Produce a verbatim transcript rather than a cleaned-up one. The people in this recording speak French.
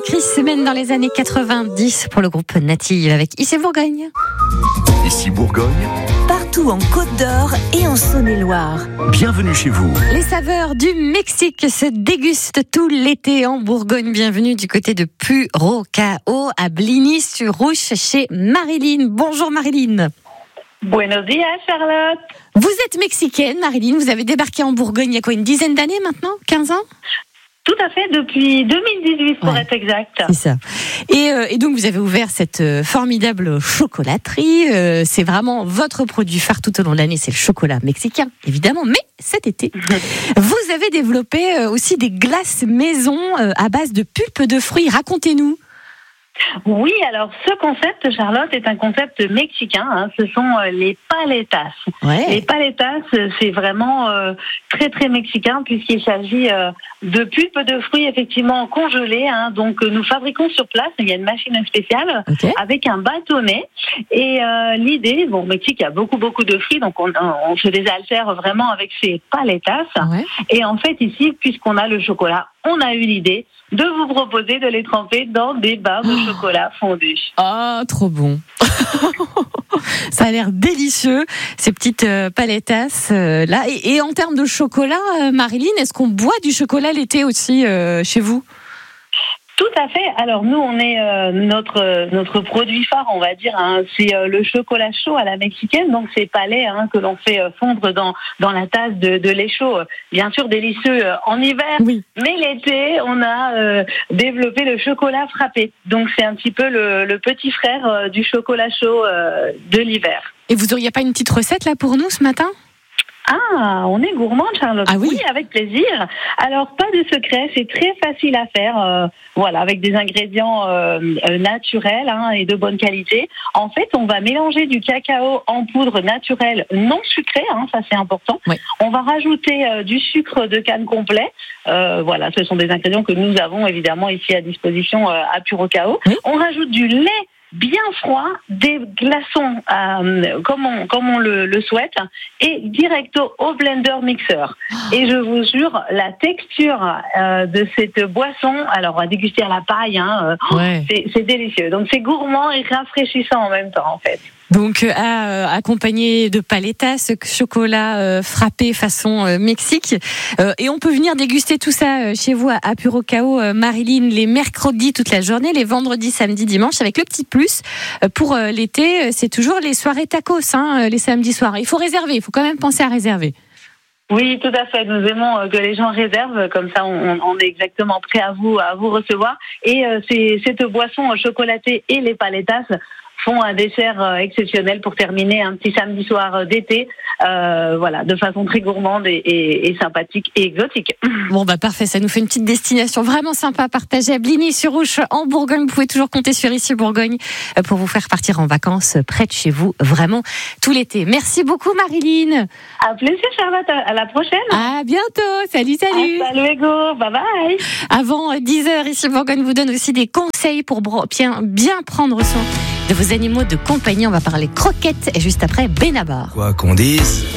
Chris mène dans les années quatre-vingt-dix pour le groupe Native avec Ici Bourgogne. Ici Bourgogne, partout en Côte d'Or et en Saône-et-Loire. bienvenue chez vous. Les saveurs du Mexique se dégustent tout l'été en Bourgogne. Bienvenue du côté de Purocao à Bligny-sur-Rouche chez Marilyn. Bonjour Marilyn. Buenos días, Charlotte. Vous êtes mexicaine, Marilyn. Vous avez débarqué en Bourgogne il y a quoi, une dizaine d'années maintenant, quinze ans? Tout à fait, depuis deux mille dix-huit pour Ouais, être exact. C'est ça. Et, euh, et donc vous avez ouvert cette euh, formidable chocolaterie. Euh, c'est vraiment votre produit phare tout au long de l'année, c'est le chocolat mexicain, évidemment. Mais cet été, vous avez développé euh, aussi des glaces maison euh, à base de pulpe de fruits. Racontez-nous. Oui, alors ce concept, Charlotte, est un concept mexicain. Hein. Ce sont euh, les paletas. Ouais. Les paletas, c'est vraiment euh, très très mexicain puisqu'il s'agit euh, de pulpe de fruits effectivement congelés. Hein. Donc euh, nous fabriquons sur place. Il y a une machine spéciale Okay. avec un bâtonnet. Et euh, l'idée, bon, au Mexique, il y a beaucoup beaucoup de fruits, donc on, on se les altère vraiment avec ces paletas. Ouais. Et en fait, ici, puisqu'on a le chocolat, on a eu l'idée de vous proposer de les tremper dans des barres de chocolat fondu. Oh, trop bon. Ça a l'air délicieux, ces petites euh, paletas euh, là. Et, et en termes de chocolat, euh, Marilyn, est-ce qu'on boit du chocolat l'été aussi euh, chez vous? Tout à fait. Alors nous, on est euh, notre notre produit phare, on va dire, hein, c'est euh, le chocolat chaud à la mexicaine. Donc ces palais hein, que l'on fait euh, fondre dans dans la tasse de, de lait chaud, bien sûr délicieux euh, en hiver. Oui. Mais l'été, on a euh, développé le chocolat frappé. Donc c'est un petit peu le, le petit frère euh, du chocolat chaud euh, de l'hiver. Et vous auriez pas une petite recette là pour nous ce matin? Ah, on est gourmand, Charlotte. Ah oui. Avec plaisir. Alors, pas de secret, c'est très facile à faire. Euh, voilà, avec des ingrédients euh, euh, naturels hein, et de bonne qualité. En fait, on va mélanger du cacao en poudre naturelle non sucrée, hein, ça c'est important. Oui. On va rajouter euh, du sucre de canne complet. Euh, voilà, ce sont des ingrédients que nous avons évidemment ici à disposition euh, à Purocao. Oui. On rajoute du lait bien froid, des glaçons euh, comme on comme on le, le souhaite et directo au blender mixeur. Et je vous jure, la texture euh, de cette boisson, alors on va déguster à la paille, hein, euh, Ouais. c'est, c'est délicieux. Donc c'est gourmand et rafraîchissant en même temps en fait. Donc euh, à, euh, accompagné de paletas, chocolat euh, frappé façon euh, Mexique. Euh, et on peut venir déguster tout ça euh, chez vous à, à Purocao, euh, Marilyn, les mercredis toute la journée, les vendredis, samedis, dimanches. Avec le petit plus euh, pour euh, l'été, euh, c'est toujours les soirées tacos, hein, euh, les samedis soirs. Il faut réserver, il faut quand même penser à réserver. Oui, tout à fait. Nous aimons euh, que les gens réservent, comme ça on, on est exactement prêt à vous à vous recevoir. Et euh, c'est, cette boisson chocolatée et les paletas font un dessert euh, exceptionnel pour terminer un petit samedi soir euh, d'été, euh, voilà, de façon très gourmande et, et, et sympathique et exotique. Bon bah parfait, ça nous fait une petite destination vraiment sympa à partager à Bligny-sur-Rouche en Bourgogne. Vous pouvez toujours compter sur Ici Bourgogne pour vous faire partir en vacances près de chez vous, vraiment tout l'été. Merci beaucoup Marilyn. À plaisir Charlotte, à la prochaine. À bientôt, salut salut. Hasta luego, bye bye. Avant dix heures, Ici Bourgogne vous donne aussi des conseils pour bien, bien prendre soin de vos animaux de compagnie. On va parler croquettes et juste après Benabar. Quoi qu'on dise.